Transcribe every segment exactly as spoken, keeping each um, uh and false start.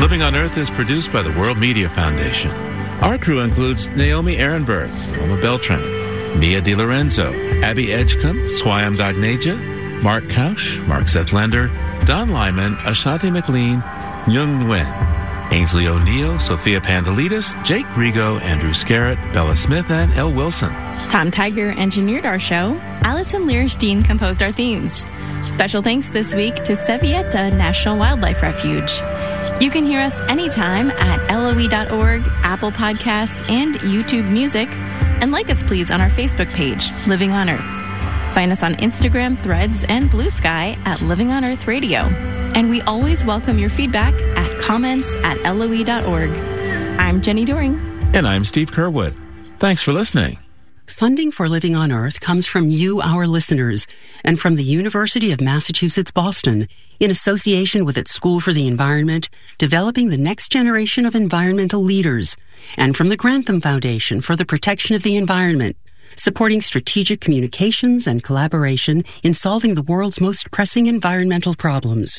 Living on Earth is produced by the World Media Foundation. Our crew includes Naomi Ehrenberg, Roma Beltran, Mia DiLorenzo, Abby Edgecombe, Swayam Dagneja, Mark Kausch, Mark Zetlander, Don Lyman, Ashanti McLean, Nguyen Nguyen, Ainsley O'Neill, Sophia Pandelides, Jake Rigo, Andrew Scarrett, Bella Smith, and Elle Wilson. Tom Tiger engineered our show. Allison Lierstein composed our themes. Special thanks this week to Sevieta National Wildlife Refuge. You can hear us anytime at L O E dot org, Apple Podcasts, and YouTube Music. And like us, please, on our Facebook page, Living on Earth. Find us on Instagram, Threads, and Blue Sky at Living on Earth Radio. And we always welcome your feedback at comments at L O E dot org. I'm Jenny Doring. And I'm Steve Kerwood. Thanks for listening. Funding for Living on Earth comes from you, our listeners, and from the University of Massachusetts, Boston, in association with its School for the Environment, developing the next generation of environmental leaders, and from the Grantham Foundation for the Protection of the Environment, supporting strategic communications and collaboration in solving the world's most pressing environmental problems.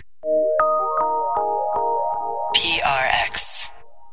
P R X.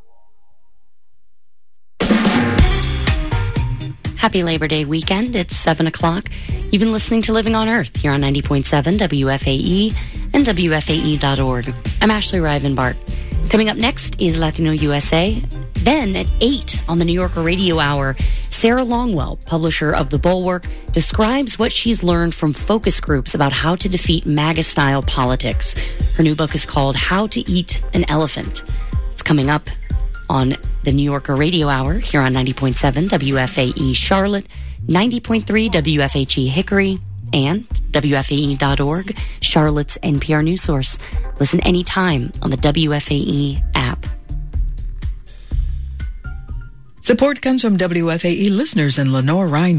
Happy Labor Day weekend. It's seven o'clock. You've been listening to Living on Earth here on ninety point seven W F A E and W F A E dot org. I'm Ashley Rivenbart. Coming up next is Latino U S A. Then at eight on the New Yorker Radio Hour, Sarah Longwell, publisher of The Bulwark, describes what she's learned from focus groups about how to defeat MAGA-style politics. Her new book is called How to Eat an Elephant. It's coming up on the New Yorker Radio Hour here on ninety point seven W F A E Charlotte, ninety point three W F H E Hickory, and W F A E dot org, Charlotte's N P R news source. Listen anytime on the W F A E app. Support comes from W F A E listeners in Lenore, Rhine.